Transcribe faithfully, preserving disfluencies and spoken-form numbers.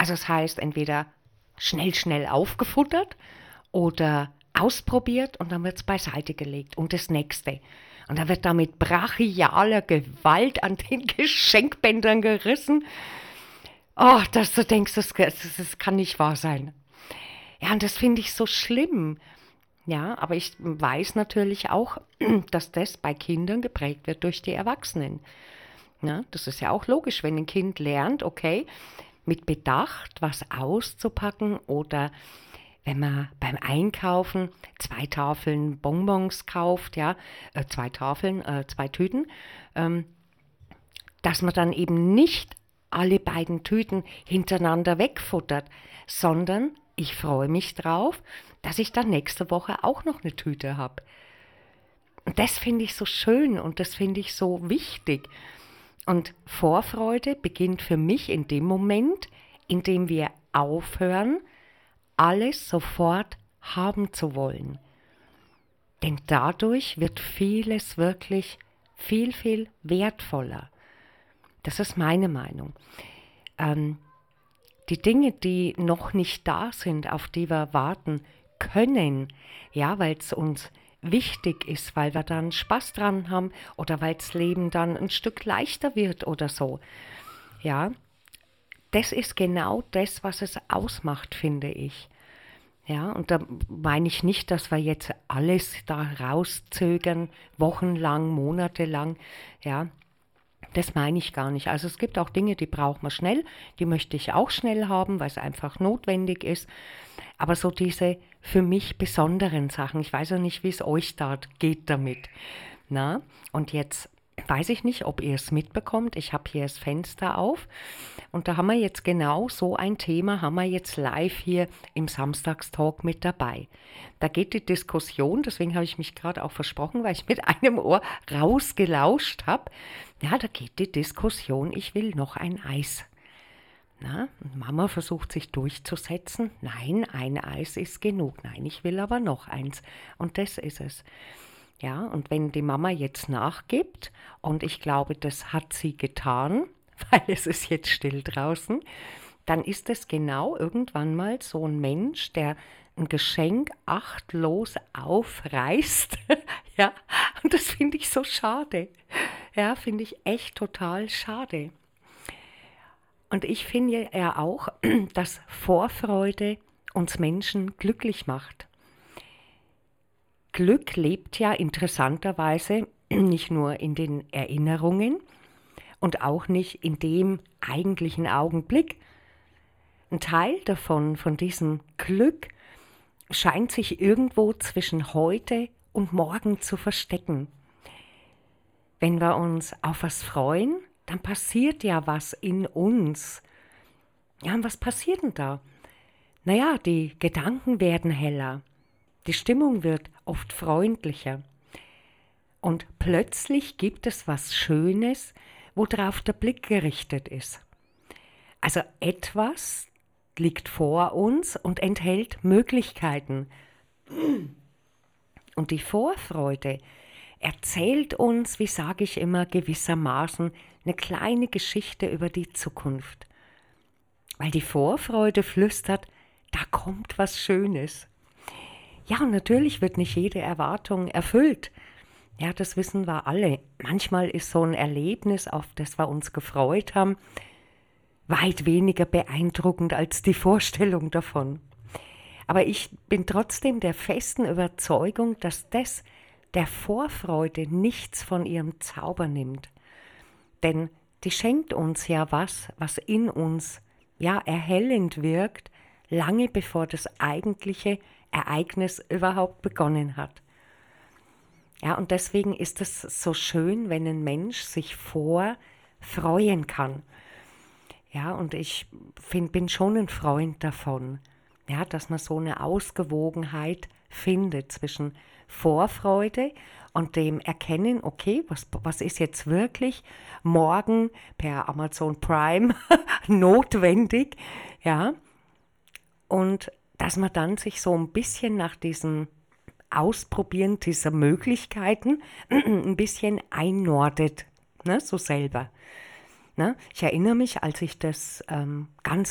Also das heißt, entweder schnell, schnell aufgefuttert oder ausprobiert und dann wird es beiseite gelegt. Und das nächste. Und dann wird da mit brachialer Gewalt an den Geschenkbändern gerissen. Oh, dass du denkst, das, das, das kann nicht wahr sein. Ja, und das finde ich so schlimm. Ja, aber ich weiß natürlich auch, dass das bei Kindern geprägt wird durch die Erwachsenen. Ja, das ist ja auch logisch, wenn ein Kind lernt, okay, mit Bedacht was auszupacken oder wenn man beim Einkaufen zwei Tafeln Bonbons kauft, ja, äh, zwei Tafeln, äh, zwei Tüten, ähm, dass man dann eben nicht alle beiden Tüten hintereinander wegfuttert, sondern ich freue mich drauf, dass ich dann nächste Woche auch noch eine Tüte habe. Und das finde ich so schön und das finde ich so wichtig. Und Vorfreude beginnt für mich in dem Moment, in dem wir aufhören, alles sofort haben zu wollen. Denn dadurch wird vieles wirklich viel, viel wertvoller. Das ist meine Meinung. Ähm, die Dinge, die noch nicht da sind, auf die wir warten können, ja, weil es uns wichtig ist, weil wir dann Spaß dran haben oder weil das Leben dann ein Stück leichter wird oder so. Ja, das ist genau das, was es ausmacht, finde ich. Ja, und da meine ich nicht, dass wir jetzt alles da rauszögern, wochenlang, monatelang, ja, das meine ich gar nicht. Also es gibt auch Dinge, die braucht man schnell, die möchte ich auch schnell haben, weil es einfach notwendig ist. Aber so diese für mich besonderen Sachen, ich weiß ja nicht, wie es euch da geht damit. Na, und jetzt weiß ich nicht, ob ihr es mitbekommt. Ich habe hier das Fenster auf und da haben wir jetzt genau so ein Thema, haben wir jetzt live hier im Samstagstalk mit dabei. Da geht die Diskussion, deswegen habe ich mich gerade auch versprochen, weil ich mit einem Ohr rausgelauscht habe. Ja, da geht die Diskussion, ich will noch ein Eis. Na, Mama versucht sich durchzusetzen. Nein, ein Eis ist genug. Nein, ich will aber noch eins. Und das ist es. Ja, und wenn die Mama jetzt nachgibt, und ich glaube, das hat sie getan, weil es ist jetzt still draußen, dann ist es genau irgendwann mal so ein Mensch, der ein Geschenk achtlos aufreißt. Ja, und das finde ich so schade. Ja, finde ich echt total schade. Und ich finde ja auch, dass Vorfreude uns Menschen glücklich macht. Glück lebt ja interessanterweise nicht nur in den Erinnerungen und auch nicht in dem eigentlichen Augenblick. Ein Teil davon, von diesem Glück, scheint sich irgendwo zwischen heute und morgen zu verstecken. Wenn wir uns auf was freuen, dann passiert ja was in uns. Ja, und was passiert denn da? Naja, die Gedanken werden heller. Die Stimmung wird oft freundlicher. Und plötzlich gibt es was Schönes, worauf der Blick gerichtet ist. Also etwas liegt vor uns und enthält Möglichkeiten. Und die Vorfreude erzählt uns, wie sage ich immer, gewissermaßen eine kleine Geschichte über die Zukunft. Weil die Vorfreude flüstert, da kommt was Schönes. Ja, und natürlich wird nicht jede Erwartung erfüllt. Ja, das wissen wir alle. Manchmal ist so ein Erlebnis, auf das wir uns gefreut haben, weit weniger beeindruckend als die Vorstellung davon. Aber ich bin trotzdem der festen Überzeugung, dass das der Vorfreude nichts von ihrem Zauber nimmt. Denn die schenkt uns ja was, was in uns ja erhellend wirkt, lange bevor das eigentliche Ereignis überhaupt begonnen hat. Ja, und deswegen ist es so schön, wenn ein Mensch sich vorfreuen kann. Ja, und ich find, bin schon ein Freund davon, ja, dass man so eine Ausgewogenheit findet zwischen Vorfreude und dem Erkennen, okay, was, was ist jetzt wirklich morgen per Amazon Prime notwendig, ja, und dass man dann sich so ein bisschen nach diesem Ausprobieren dieser Möglichkeiten ein bisschen einnordet, ne, so selber. Ne? Ich erinnere mich, als ich das ähm, ganz